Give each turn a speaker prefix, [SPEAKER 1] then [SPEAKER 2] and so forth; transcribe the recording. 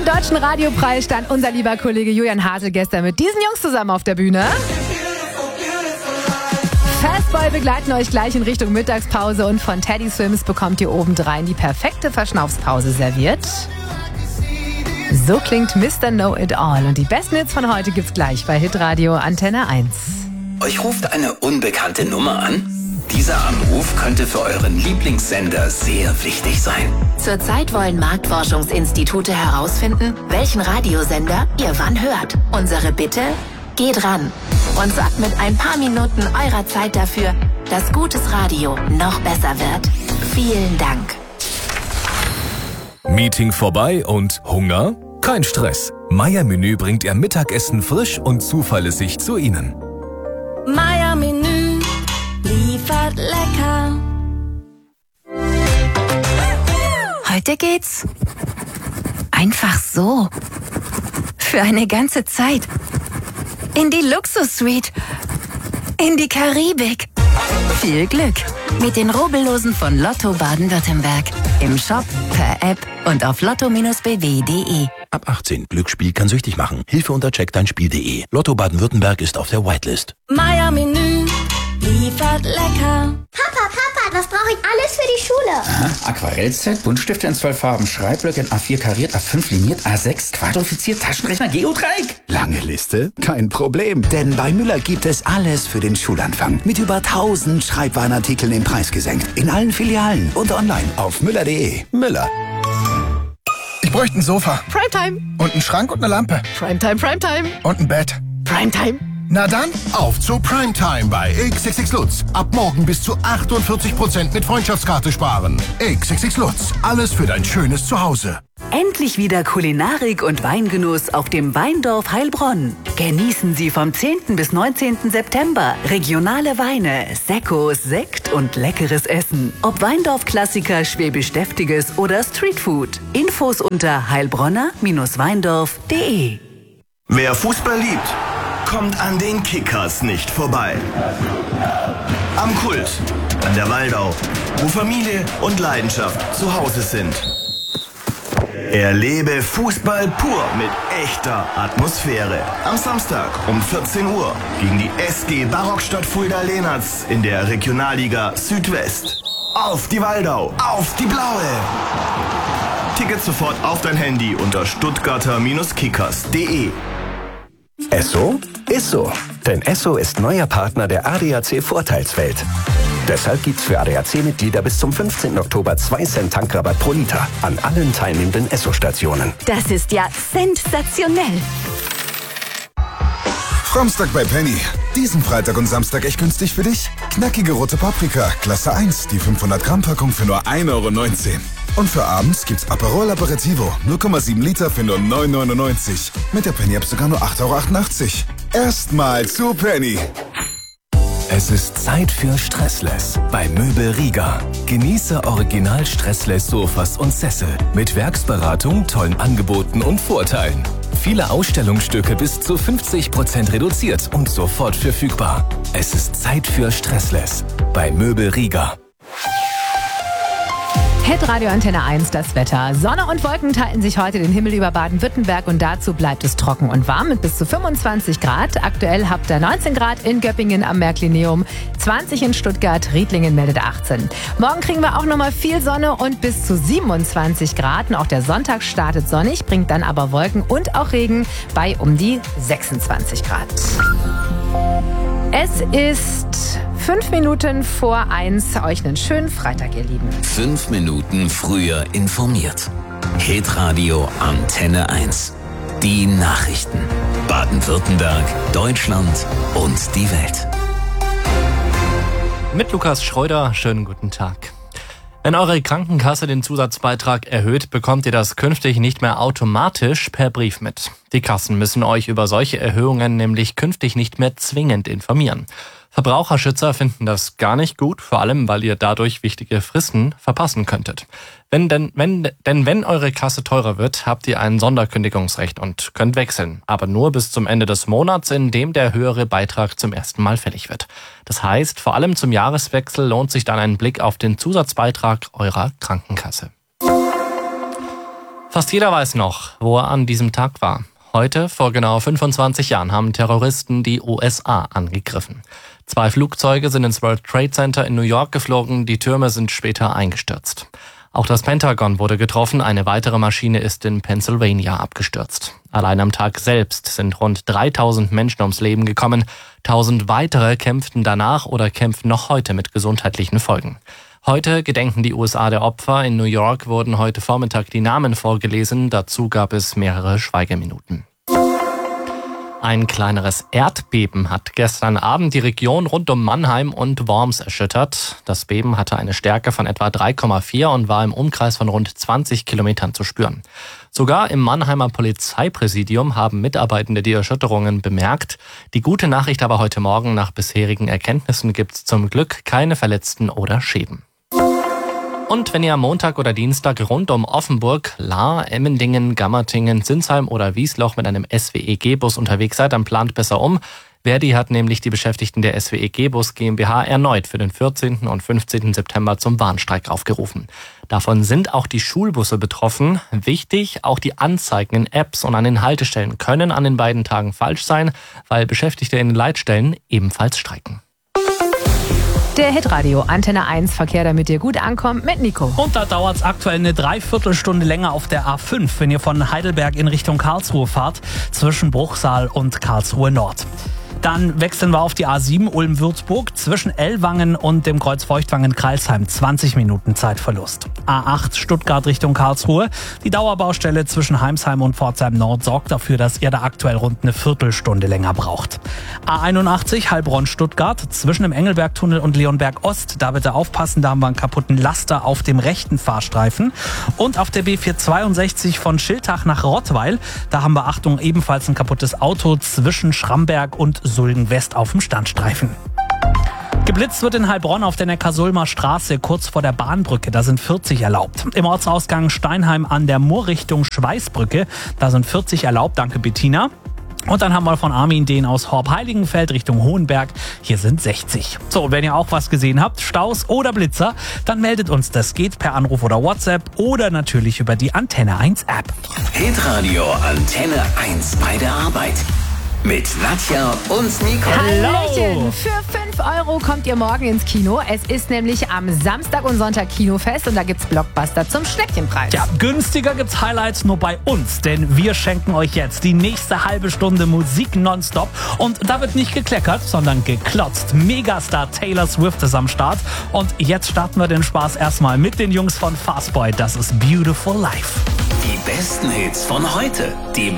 [SPEAKER 1] Deutschen Radiopreis stand unser lieber Kollege Julian Hasel gestern mit diesen Jungs zusammen auf der Bühne. Fastboy begleiten euch gleich in Richtung Mittagspause und von Teddy Swims bekommt ihr obendrein die perfekte Verschnaufspause serviert. So klingt Mr. Know-It-All und die besten Hits von heute gibt's gleich bei Hitradio Antenne 1.
[SPEAKER 2] Euch ruft eine unbekannte Nummer an? Dieser Anruf könnte für euren Lieblingssender sehr wichtig sein.
[SPEAKER 3] Zurzeit wollen Marktforschungsinstitute herausfinden, welchen Radiosender ihr wann hört. Unsere Bitte? Geht ran und sorgt mit ein paar Minuten eurer Zeit dafür, dass gutes Radio noch besser wird. Vielen Dank.
[SPEAKER 4] Meeting vorbei und Hunger? Kein Stress. Meier Menü bringt ihr Mittagessen frisch und zuverlässig zu Ihnen.
[SPEAKER 5] Meier Menü liefert lecker.
[SPEAKER 3] Heute geht's einfach so. Für eine ganze Zeit. In die Luxus-Suite. In die Karibik. Viel Glück mit den Rubbellosen von Lotto Baden-Württemberg. Im Shop, per App und auf lotto-bw.de.
[SPEAKER 6] Ab 18. Glücksspiel kann süchtig machen. Hilfe unter checkdeinspiel.de. Lotto Baden-Württemberg ist auf der Whitelist.
[SPEAKER 5] Meier Menü liefert lecker.
[SPEAKER 7] Papa, was brauche ich alles für die Schule?
[SPEAKER 8] Aha, Aquarellset, Buntstifte in 12 Farben, Schreibblöcke in A4 kariert, A5 liniert, A6 quadrifiziert, Taschenrechner, Geodreieck.
[SPEAKER 9] Lange Liste? Kein Problem, denn bei Müller gibt es alles für den Schulanfang. Mit über 1000 Schreibwarenartikeln im Preis gesenkt. In allen Filialen und online auf müller.de. Müller.
[SPEAKER 10] Ich bräuchte ein Sofa.
[SPEAKER 1] Primetime.
[SPEAKER 10] Und einen Schrank und eine Lampe.
[SPEAKER 1] Primetime.
[SPEAKER 10] Und ein Bett.
[SPEAKER 1] Primetime.
[SPEAKER 10] Na dann, auf zu Primetime bei XXX Lutz. Ab morgen bis zu 48% mit Freundschaftskarte sparen. XXX Lutz, alles für dein schönes Zuhause.
[SPEAKER 11] Endlich wieder Kulinarik und Weingenuss auf dem Weindorf Heilbronn. Genießen Sie vom 10. bis 19. September regionale Weine, Sekkos, Sekt und leckeres Essen. Ob Weindorf-Klassiker, Schwäbisch-Deftiges oder Streetfood. Infos unter heilbronner-weindorf.de.
[SPEAKER 12] Wer Fußball liebt, kommt an den Kickers nicht vorbei. Am Kult, an der Waldau, wo Familie und Leidenschaft zu Hause sind. Erlebe Fußball pur mit echter Atmosphäre. Am Samstag um 14 Uhr gegen die SG Barockstadt Fulda-Lehnertz in der Regionalliga Südwest. Auf die Waldau, auf die Blaue! Tickets sofort auf dein Handy unter stuttgarter-kickers.de.
[SPEAKER 13] Esso ist so. Denn Esso ist neuer Partner der ADAC Vorteilswelt. Deshalb gibt's für ADAC-Mitglieder bis zum 15. Oktober 2 Cent Tankrabatt pro Liter an allen teilnehmenden Esso-Stationen.
[SPEAKER 11] Das ist ja sensationell.
[SPEAKER 14] Samstag bei Penny. Diesen Freitag und Samstag echt günstig für dich. Knackige rote Paprika, Klasse 1, die 500 Gramm Packung für nur 1,19 Euro. Und für abends gibt's Aperol Aperitivo, 0,7 Liter für nur 9,99 Euro. Mit der Penny-App sogar nur 8,88 Euro. Erstmal zu Penny.
[SPEAKER 4] Es ist Zeit für Stressless bei Möbel Rieger. Genieße original Stressless Sofas und Sessel mit Werksberatung, tollen Angeboten und Vorteilen. Viele Ausstellungsstücke bis zu 50% reduziert und sofort verfügbar. Es ist Zeit für Stressless bei Möbel Rieger.
[SPEAKER 1] Hitradio Antenne 1, das Wetter. Sonne und Wolken teilen sich heute den Himmel über Baden-Württemberg und dazu bleibt es trocken und warm mit bis zu 25 Grad. Aktuell habt ihr 19 Grad in Göppingen am Märklineum, 20 in Stuttgart, Riedlingen meldet 18. Morgen kriegen wir auch nochmal viel Sonne und bis zu 27 Grad. Und auch der Sonntag startet sonnig, bringt dann aber Wolken und auch Regen bei um die 26 Grad. Es ist 5 Minuten vor 1. Euch einen schönen Freitag, ihr Lieben.
[SPEAKER 2] 5 Minuten früher informiert. Hitradio Antenne 1. Die Nachrichten. Baden-Württemberg, Deutschland und die Welt.
[SPEAKER 15] Mit Lukas Schreuder, schönen guten Tag. Wenn eure Krankenkasse den Zusatzbeitrag erhöht, bekommt ihr das künftig nicht mehr automatisch per Brief mit. Die Kassen müssen euch über solche Erhöhungen nämlich künftig nicht mehr zwingend informieren. Verbraucherschützer finden das gar nicht gut, vor allem weil ihr dadurch wichtige Fristen verpassen könntet. Wenn eure Kasse teurer wird, habt ihr ein Sonderkündigungsrecht und könnt wechseln, aber nur bis zum Ende des Monats, in dem der höhere Beitrag zum ersten Mal fällig wird. Das heißt, vor allem zum Jahreswechsel lohnt sich dann ein Blick auf den Zusatzbeitrag eurer Krankenkasse. Fast jeder weiß noch, wo er an diesem Tag war. Heute, vor genau 25 Jahren, haben Terroristen die USA angegriffen. 2 Flugzeuge sind ins World Trade Center in New York geflogen, die Türme sind später eingestürzt. Auch das Pentagon wurde getroffen, eine weitere Maschine ist in Pennsylvania abgestürzt. Allein am Tag selbst sind rund 3000 Menschen ums Leben gekommen. 1000 weitere kämpften danach oder kämpfen noch heute mit gesundheitlichen Folgen. Heute gedenken die USA der Opfer. In New York wurden heute Vormittag die Namen vorgelesen. Dazu gab es mehrere Schweigeminuten. Ein kleineres Erdbeben hat gestern Abend die Region rund um Mannheim und Worms erschüttert. Das Beben hatte eine Stärke von etwa 3,4 und war im Umkreis von rund 20 Kilometern zu spüren. Sogar im Mannheimer Polizeipräsidium haben Mitarbeitende die Erschütterungen bemerkt. Die gute Nachricht aber heute Morgen: nach bisherigen Erkenntnissen gibt es zum Glück keine Verletzten oder Schäden. Und wenn ihr am Montag oder Dienstag rund um Offenburg, Lahr, Emmendingen, Gammertingen, Sinsheim oder Wiesloch mit einem SWEG-Bus unterwegs seid, dann plant besser um. Verdi hat nämlich die Beschäftigten der SWEG-Bus GmbH erneut für den 14. und 15. September zum Warnstreik aufgerufen. Davon sind auch die Schulbusse betroffen. Wichtig, auch die Anzeigen in Apps und an den Haltestellen können an den beiden Tagen falsch sein, weil Beschäftigte in den Leitstellen ebenfalls streiken.
[SPEAKER 1] Der Hitradio Antenne 1 Verkehr, damit ihr gut ankommt, mit Nico.
[SPEAKER 16] Und da dauert es aktuell eine Dreiviertelstunde länger auf der A5, wenn ihr von Heidelberg in Richtung Karlsruhe fahrt, zwischen Bruchsal und Karlsruhe Nord. Dann wechseln wir auf die A7 Ulm-Würzburg zwischen Ellwangen und dem Kreuz Feuchtwangen-Kreilsheim. 20 Minuten Zeitverlust. A8 Stuttgart Richtung Karlsruhe. Die Dauerbaustelle zwischen Heimsheim und Pforzheim Nord sorgt dafür, dass ihr da aktuell rund eine Viertelstunde länger braucht. A81 Heilbronn-Stuttgart zwischen dem Engelbergtunnel und Leonberg Ost. Da bitte aufpassen, da haben wir einen kaputten Laster auf dem rechten Fahrstreifen. Und auf der B462 von Schiltach nach Rottweil. Da haben wir, Achtung, ebenfalls ein kaputtes Auto zwischen Schramberg und Sulden West auf dem Standstreifen. Geblitzt wird in Heilbronn auf der Neckarsulmer Straße kurz vor der Bahnbrücke. Da sind 40 erlaubt. Im Ortsausgang Steinheim an der Murrichtung Schweißbrücke. Da sind 40 erlaubt. Danke, Bettina. Und dann haben wir von Armin den aus Horb-Heiligenfeld Richtung Hohenberg. Hier sind 60. So, wenn ihr auch was gesehen habt, Staus oder Blitzer, dann meldet uns. Das geht per Anruf oder WhatsApp oder natürlich über die Antenne 1 App.
[SPEAKER 2] Hitradio Antenne 1 bei der Arbeit. Mit Nadja und Nico.
[SPEAKER 1] Hallöchen! Für 5 € kommt ihr morgen ins Kino. Es ist nämlich am Samstag und Sonntag Kinofest und da gibt's Blockbuster zum Schnäppchenpreis.
[SPEAKER 16] Ja, günstiger gibt's Highlights nur bei uns, denn wir schenken euch jetzt die nächste halbe Stunde Musik nonstop. Und da wird nicht gekleckert, sondern geklotzt. Megastar Taylor Swift ist am Start. Und jetzt starten wir den Spaß erstmal mit den Jungs von Fastboy. Das ist Beautiful Life.
[SPEAKER 2] Die besten Hits von heute. Die